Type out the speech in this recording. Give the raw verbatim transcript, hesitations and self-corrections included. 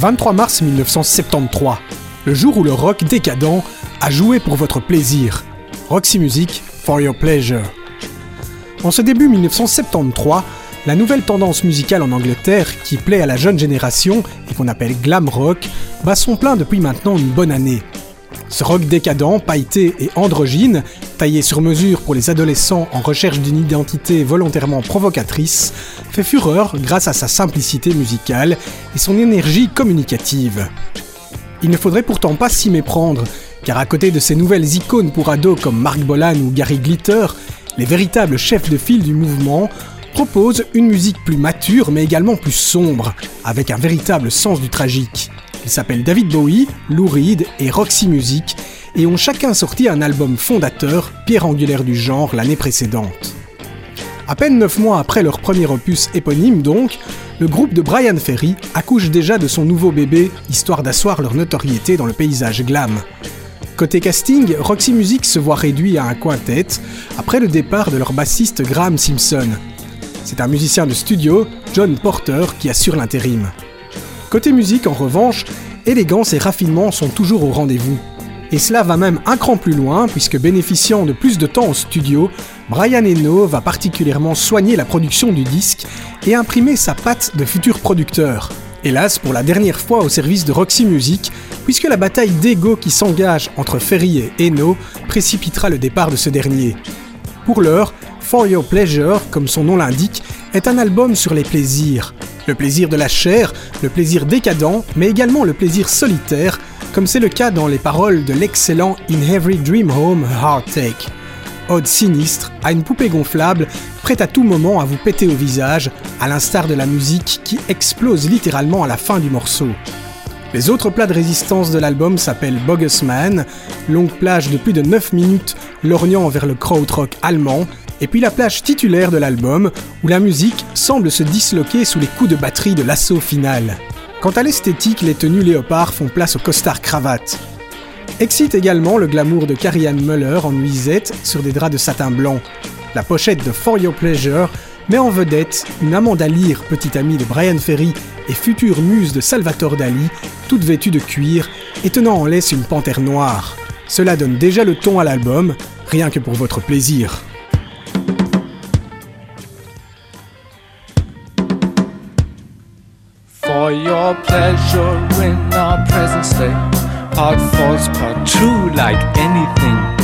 vingt-trois mars mille neuf cent soixante-treize, le jour où le rock décadent a joué pour votre plaisir. Roxy Music, for your pleasure. En ce début mille neuf cent soixante-treize, la nouvelle tendance musicale en Angleterre, qui plaît à la jeune génération et qu'on appelle glam rock, bat son plein depuis maintenant une bonne année. Ce rock décadent, pailleté et androgyne, taillé sur mesure pour les adolescents en recherche d'une identité volontairement provocatrice, fait fureur grâce à sa simplicité musicale et son énergie communicative. Il ne faudrait pourtant pas s'y méprendre, car à côté de ces nouvelles icônes pour ados comme Mark Bolan ou Gary Glitter, les véritables chefs de file du mouvement proposent une musique plus mature mais également plus sombre, avec un véritable sens du tragique. Ils s'appellent David Bowie, Lou Reed et Roxy Music et ont chacun sorti un album fondateur, pierre angulaire du genre, l'année précédente. À peine neuf mois après leur premier opus éponyme donc, le groupe de Bryan Ferry accouche déjà de son nouveau bébé, histoire d'asseoir leur notoriété dans le paysage glam. Côté casting, Roxy Music se voit réduit à un quintet après le départ de leur bassiste Graham Simpson. C'est un musicien de studio, John Porter, qui assure l'intérim. Côté musique, en revanche, élégance et raffinement sont toujours au rendez-vous. Et cela va même un cran plus loin, puisque bénéficiant de plus de temps au studio, Brian Eno va particulièrement soigner la production du disque et imprimer sa patte de futur producteur. Hélas, pour la dernière fois au service de Roxy Music, puisque la bataille d'ego qui s'engage entre Ferry et Eno précipitera le départ de ce dernier. Pour l'heure, For Your Pleasure, comme son nom l'indique, est un album sur les plaisirs. Le plaisir de la chair, le plaisir décadent, mais également le plaisir solitaire, comme c'est le cas dans les paroles de l'excellent In Every Dream Home a Heartache. Ode sinistre à une poupée gonflable, prête à tout moment à vous péter au visage, à l'instar de la musique qui explose littéralement à la fin du morceau. Les autres plats de résistance de l'album s'appellent Bogus Man, longue plage de plus de neuf minutes lorgnant vers le krautrock allemand, et puis la plage titulaire de l'album, où la musique semble se disloquer sous les coups de batterie de l'assaut final. Quant à l'esthétique, les tenues léopards font place aux costards cravates. Excite également le glamour de Carrie-Anne Muller en nuisette sur des draps de satin blanc. La pochette de For Your Pleasure met en vedette une Amanda Lear, petite amie de Bryan Ferry et future muse de Salvatore Dali, toute vêtue de cuir et tenant en laisse une panthère noire. Cela donne déjà le ton à l'album, rien que pour votre plaisir. For your pleasure in our present state, art falls part true like anything.